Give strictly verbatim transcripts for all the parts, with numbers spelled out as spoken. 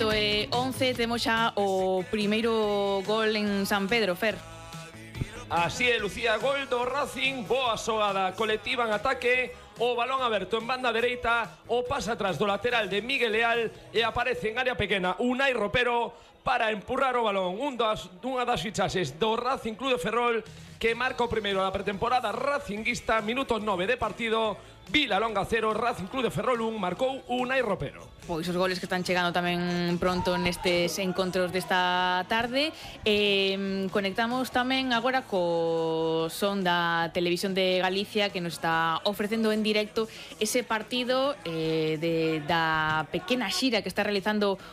oito e once, temos xa o primeiro gol en San Pedro, Fer. Así é, Lucía, gol do Racing, boa xogada colectiva en ataque, o balón aberto en banda dereita, o pasa atrás do lateral de Miguel Leal e aparece en área pequena Unai Ropero para empurrar o balón. Un das, unha das fichaxes do Racing Club de Ferrol que marca o primeiro da pretemporada racinguista, minuto nove de partido, Vilalonga cero, Racing Club de Ferrol un, marcou Unai Ropero. Pois os goles que están chegando tamén pronto nestes encontros desta tarde. eh, Conectamos tamén agora co son da Televisión de Galicia, que nos está ofrecendo en directo ese partido eh, de, da pequena xira que está realizando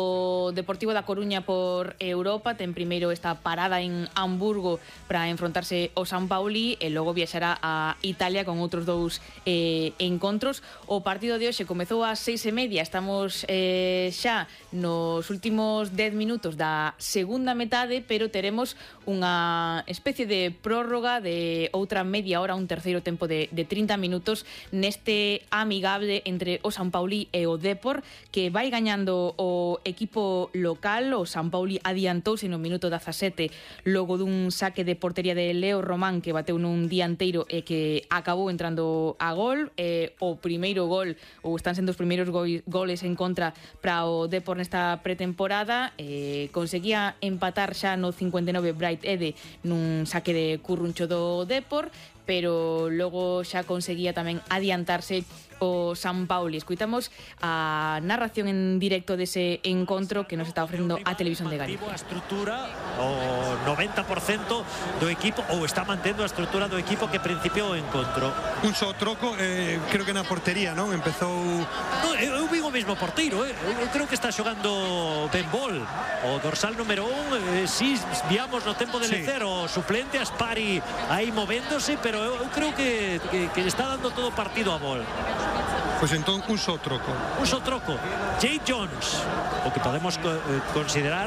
o Deportivo da Coruña por Europa. Ten primeiro esta parada en Hamburgo para enfrontarse ao San Pauli e logo viaxará a Italia con outros dous eh, encontros. O partido de hoxe comezou ás seis e media. Estamos eh, xa nos últimos dez minutos da segunda metade, pero teremos unha especie de prórroga de outra media hora, un terceiro tempo de, de trinta minutos neste amigable entre o San Pauli e o Depor, que vai gañando o equipo local. O San Pauli adiantouse no minuto dezasete logo dun saque de portería de Leo Román que bateu nun dianteiro e que acabou entrando a gol. Eh, o primeiro gol, ou están sendo os primeiros goi, goles en contra para o Depor nesta pretemporada. Eh, conseguía empatar xa no cincuenta e nove Bright Ede nun saque de curruncho do Depor, pero logo xa conseguía tamén adiantarse o San Pauli. Escuitamos a narración en directo dese encontro que nos está ofrecendo a Televisión de Galicia. A estrutura, o noventa por cento do equipo, ou está mantendo a estrutura do equipo que principiou o encontro. Un só troco, eh, creo que na portería, non? Empezou... No, eu vi o mesmo porteiro, eh? eu creo que está xogando ben bol. O dorsal número un, eh, si viamos no tempo de lecer, sí. O suplente Aspari aí movéndose, pero eu, eu creo que, que, que está dando todo partido a bol. Pois entón un só troco. Un só troco. Jay Jones, o que podemos eh, considerar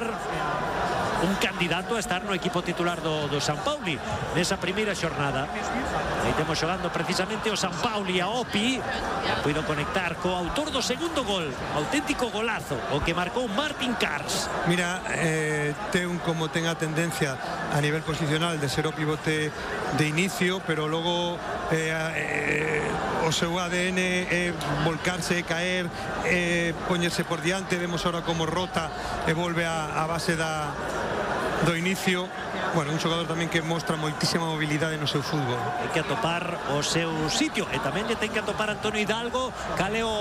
un candidato a estar no equipo titular do, do San Pauli nesa primeira xornada. Aí temos xogando precisamente o San Pauli a Opi. Puido conectar co autor do segundo gol, auténtico golazo, o que marcou Martin Kars. Mira, eh, ten como ten a tendencia a nivel posicional de ser o pivote de inicio, pero logo eh, eh, o seu A D N é volcarse, caer, eh, poñerse por diante. Vemos ahora como rota e volve a, a base da do inicio. Bueno, un xogador tamén que mostra moitísima mobilidade no seu fútbol. Hai que atopar o seu sitio e tamén lle ten que atopar Antonio Hidalgo cal é o,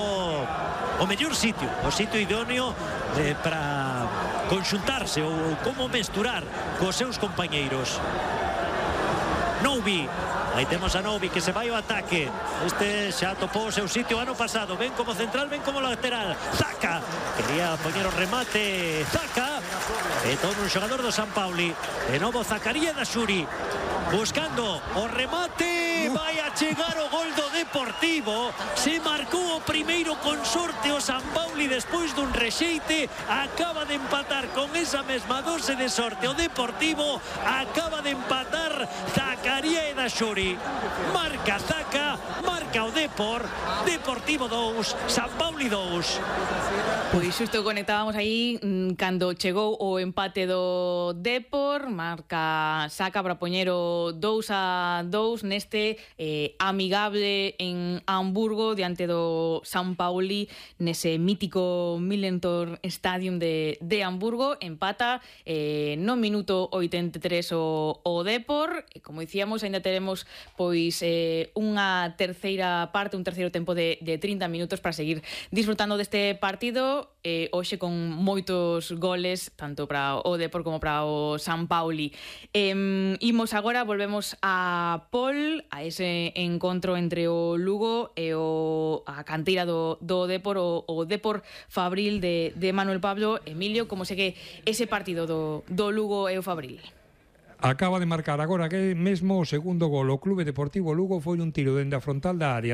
o mellor sitio, o sitio idóneo eh, para conxuntarse ou como mesturar cos seus compañeiros. Noubi, aí temos a Noubi que se vai ao ataque. Este xa atopou o seu sitio ano pasado. Ven como central, ven como lateral. Zaka, quería poñer o remate. Zaka, e todo un xogador do San Pauli. De novo Zacaría da Xuri, buscando o remate. Vai a chegar o gol do Deportivo. Se marcou o primeiro con sorte o San Pauli despois dun rexeite. Acaba de empatar con esa mesma dose de sorte o Deportivo. Acaba de empatar Zacaría e da Xuri. Marca Zaka, marca o Depor. Deportivo dous, San Pauli dous. Pois xusto conectábamos aí cando chegou o empate do Depor. Marca Zaka para poñer o dous a dous neste eh, amigable en Hamburgo diante do San Pauli nese mítico Millentor Stadium de, de Hamburgo. Empata eh, no minuto oitenta e tres o, o Depor e como dicíamos ainda teremos pois eh, unha terceira parte, un terceiro tempo de, de trinta minutos para seguir disfrutando deste partido. Eh, hoxe con moitos goles tanto para o Depor como para o San Pauli. Eh, imos agora, volvemos a Pol, a ese encontro entre o Lugo e o a canteira do, do Depor, o, o Depor Fabril de, de Manuel Pablo. Emilio, como segue ese partido do, do Lugo e o Fabril? Acaba de marcar agora que mesmo o segundo gol o Clube Deportivo Lugo foi un tiro dende a frontal da área